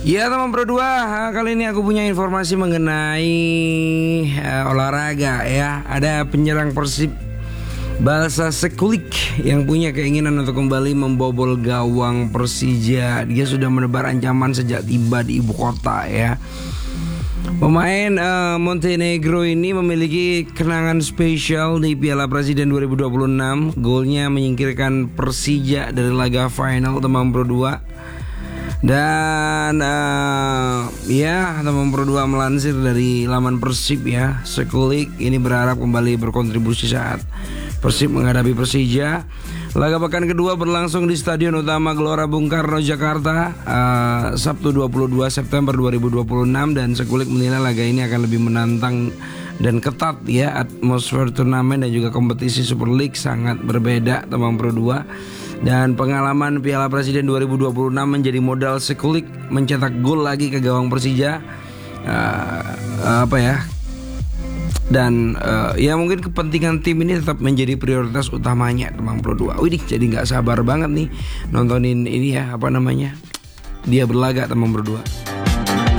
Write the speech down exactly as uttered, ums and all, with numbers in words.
Ya teman Pro dua, kali ini aku punya informasi mengenai uh, olahraga ya. Ada penyerang Persib Balsa Sekulik yang punya keinginan untuk kembali membobol gawang Persija. Dia sudah menebar ancaman sejak tiba di ibu kota ya. Pemain uh, Montenegro ini memiliki kenangan spesial di Piala Presiden dua ribu dua puluh enam. Golnya menyingkirkan Persija dari laga final teman Pro dua. Dan uh, ya teman Pro dua melansir dari laman Persib ya, Sekulik ini berharap kembali berkontribusi saat Persib menghadapi Persija. Laga pekan kedua berlangsung di Stadion Utama Gelora Bung Karno Jakarta uh, Sabtu dua puluh dua September dua ribu dua puluh enam. Dan Sekulik menilai laga ini akan lebih menantang dan ketat ya. Atmosfer turnamen dan juga kompetisi Super League sangat berbeda teman Pro dua. Dan pengalaman Piala Presiden dua ribu dua puluh enam menjadi modal Sekulik mencetak gol lagi ke gawang Persija. uh, Apa ya, dan uh, ya mungkin kepentingan tim ini tetap menjadi prioritas utamanya teman Pro dua. Widih, jadi gak sabar banget nih nontonin ini ya, apa namanya, dia berlaga teman Pro dua.